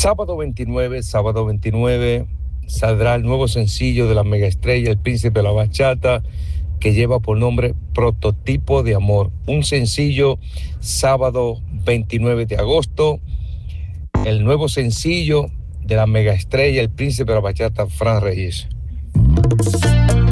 sábado 29, saldrá el nuevo sencillo de la megaestrella, el príncipe de la bachata, que lleva por nombre Prototipo de Amor. Un sencillo sábado 29 de agosto, el nuevo sencillo de la megaestrella, el príncipe de la bachata, Fran Reyes.